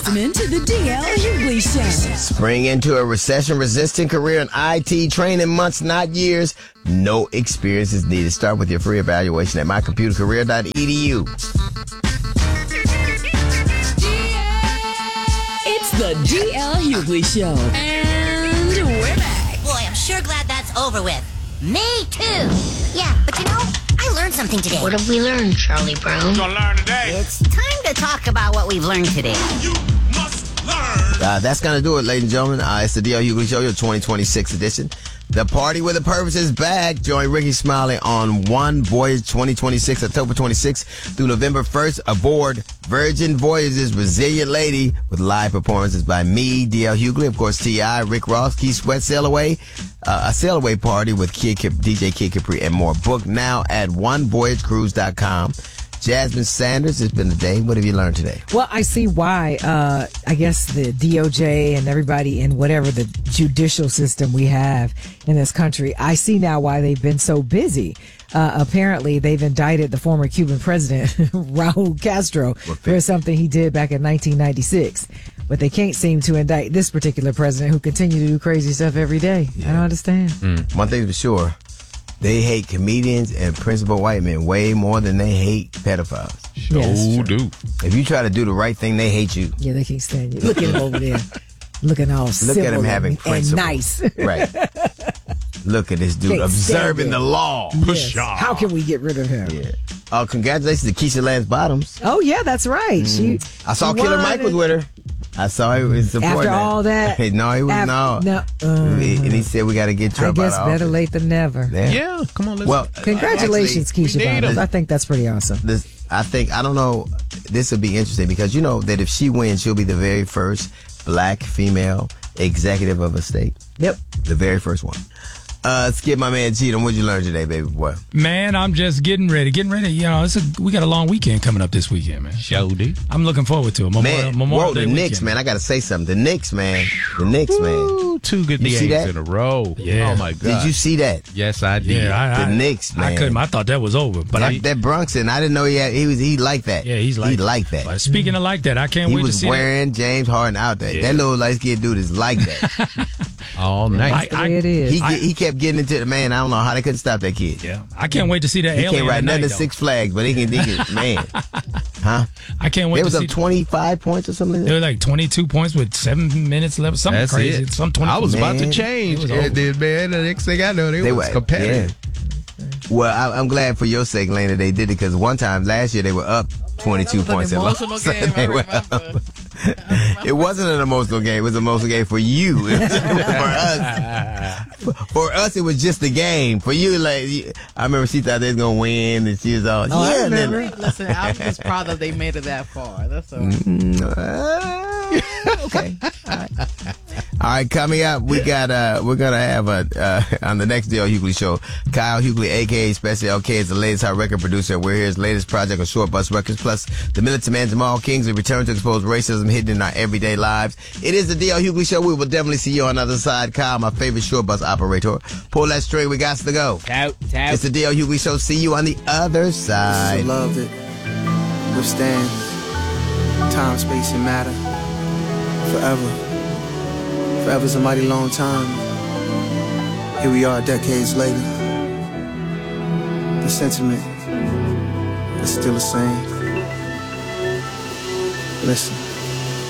listening to the DL Hughley Show. Spring into a recession-resistant career in IT. Training months, not years. No experience is needed. Start with your free evaluation at mycomputercareer.edu. It's the DL Hughley Show. And we're back. Boy, I'm sure glad that's over with. Me too. Yeah, but you know, I learned something today. What have we learned, Charlie Brown? You're gonna learn today. It's time to talk about what we've learned today. You must learn. That's going to do it, ladies and gentlemen. It's the DL Hughley Show, your 2026 edition. The Party with a Purpose is back. Join Ricky Smiley on One Voyage 2026, October 26th through November 1st aboard Virgin Voyages Resilient Lady with live performances by me, DL Hughley, of course, T.I., Rick Ross, Keith Sweat, Sail Away, a Sail Away party with DJ Kid Capri, and more. Book now at onevoyagecruise.com. Jasmine Sanders, it's been a day. What have you learned today? Well, I see why, I guess the DOJ and everybody in whatever the judicial system we have in this country, I see now why they've been so busy. Apparently, they've indicted the former Cuban president, Raul Castro, for something he did back in 1996. But they can't seem to indict this particular president who continues to do crazy stuff every day. Yeah. I don't understand. One thing for sure. They hate comedians and principal white men way more than they hate pedophiles. Sure do. If you try to do the right thing, they hate you. Yeah, they can't stand you. Look at him over there. Looking all Look at him having and principle. nice. Right. Look at this dude Can't observing stand the it. law. Yes. How can we get rid of him? Yeah. Congratulations to Keisha Lance Bottoms. Oh, yeah, that's right. I saw Killer Mike was with her. I saw he was supporting After all that? No, he was no. And he said we got to get Trump I guess out of better office. late than never. Yeah, come on. Well, Congratulations, Keisha Bottoms. him. I think that's pretty awesome. I don't know, this will be interesting because you know that if she wins, she'll be the very first black female executive of a state. Yep. The very first one. Skip, my man Cheatham, what'd you learn today, baby boy? Man, I'm just getting ready. You know, we got a long weekend coming up this weekend, man. Showdy. I'm looking forward to it. Memorial Day the Knicks, weekend. man. I got to say something. The Knicks, man. Ooh, 2 good You see days that? in a row. Yeah. Oh, my God. Did you see that? Yes, I did. Yeah, The Knicks, man. I thought that was over. But that Bronxon, I didn't know he liked that. Yeah, he liked that. But speaking of like that, I can't wait to see He was wearing James Harden out there. Yeah. That little light-skinned dude is like that. All night. That's the way it is. He kept getting into the man. I don't know how they couldn't stop that kid. Yeah, I can't wait to see that He alien can't ride tonight, nothing to though. Six Flags, but he can man. Huh? I can't wait It to was see. up 25 points or something like There that. were like 22 points with 7 minutes left. Something That's crazy. it. Some 20. I was about to Man, change. it was And over. then, man, the next thing I know, they was competitive. Yeah. Well, I'm glad for your sake, Lena, they did it because one time last year they were up 22 points. An emotional game, I remember. It wasn't an emotional game. It was an emotional game for you. For us, it was just a game. For you, like, I remember she thought they was going to win, and she was all, I remember. Listen, I'm just proud that they made it that far. That's all. Okay. All right, coming up, we're gonna have on the next DL Hughley show, Kyle Hughley, aka Special LK, is the latest hot record producer. We're his latest project on Short Bus Records. Plus, the Militant Man Jamal Kingsley return to expose racism hidden in our everyday lives. It is the DL Hughley show. We will definitely see you on the other side. Kyle, my favorite short bus operator. Pull that string. We got to go. It's the DL Hughley show. See you on the other side. It's a love that withstands time, space, and matter forever. Forever's a mighty long time. Here we are decades later. The sentiment is still the same. Listen.